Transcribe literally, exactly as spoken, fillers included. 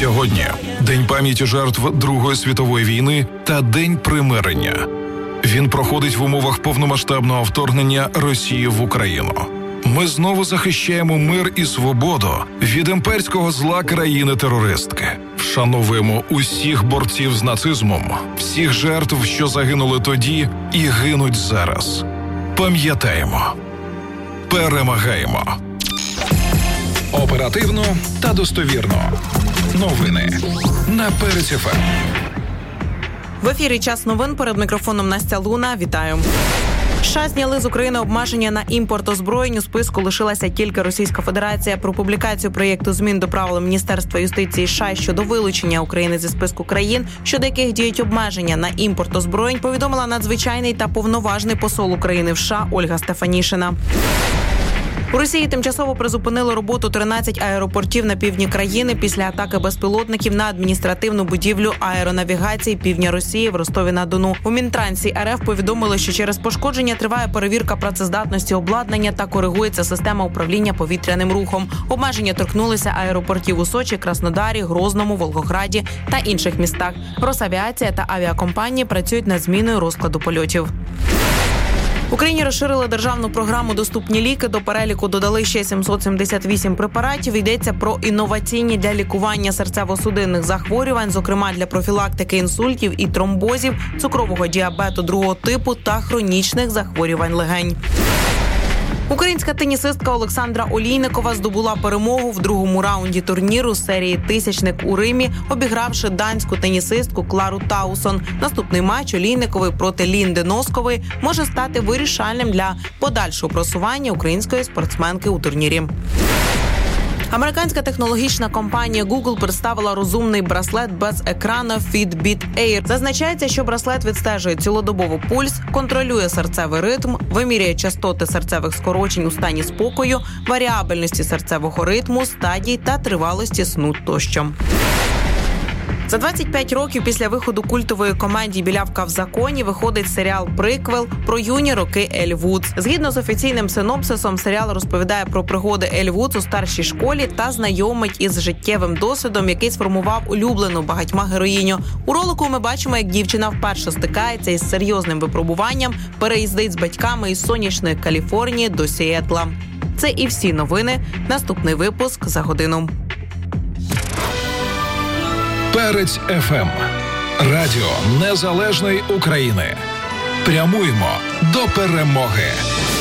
Сьогодні День пам'яті жертв Другої світової війни та День примирення. Він проходить в умовах повномасштабного вторгнення Росії в Україну. Ми знову захищаємо мир і свободу від імперського зла країни-терористки. Вшановуємо усіх борців з нацизмом, всіх жертв, що загинули тоді і гинуть зараз. Пам'ятаємо. Перемагаємо. Оперативно та достовірно. Новини на Перець еф ем. В ефірі «Час новин», перед мікрофоном Настя Луна. Вітаю. США зняли з України обмеження на імпорт озброєнь. У списку лишилася тільки Російська Федерація. Про публікацію проєкту змін до правил Міністерства юстиції США щодо вилучення України зі списку країн, щодо яких діють обмеження на імпорт озброєнь, повідомила надзвичайний та повноважний посол України в США Ольга Стефанішина. У Росії тимчасово призупинили роботу тринадцять аеропортів на півдні країни після атаки безпілотників на адміністративну будівлю аеронавігації півдня Росії в Ростові-на-Дону. У Мінтрансі РФ повідомили, що через пошкодження триває перевірка працездатності обладнання та коригується система управління повітряним рухом. Обмеження торкнулися аеропортів у Сочі, Краснодарі, Грозному, Волгограді та інших містах. Росавіація та авіакомпанії працюють над зміною розкладу польотів. В Україні розширили державну програму «Доступні ліки». До переліку додали ще сімсот сімдесят вісім препаратів. Йдеться про інноваційні для лікування серцево-судинних захворювань, зокрема для профілактики інсультів і тромбозів, цукрового діабету другого типу та хронічних захворювань легень. Українська тенісистка Олександра Олійникова здобула перемогу в другому раунді турніру серії «Тисячник» у Римі, обігравши данську тенісистку Клару Таусон. Наступний матч Олійникової проти Лінди Носкової може стати вирішальним для подальшого просування української спортсменки у турнірі. Американська технологічна компанія Google представила розумний браслет без екрану Fitbit Air. Зазначається, що браслет відстежує цілодобово пульс, контролює серцевий ритм, вимірює частоти серцевих скорочень у стані спокою, варіабельності серцевого ритму, стадій та тривалості сну тощо. За двадцять п'ять років після виходу культової комедії «Білявка в законі» виходить серіал-приквел про юні роки Ель Вудс. Згідно з офіційним синопсисом, серіал розповідає про пригоди Ель Вудс у старшій школі та знайомить із життєвим досвідом, який сформував улюблену багатьма героїню. У ролику ми бачимо, як дівчина вперше стикається із серйозним випробуванням, переїздить з батьками із сонячної Каліфорнії до Сіетла. Це і всі новини. Наступний випуск за годину. Перець еф ем. Радіо Незалежної України. Прямуємо до перемоги.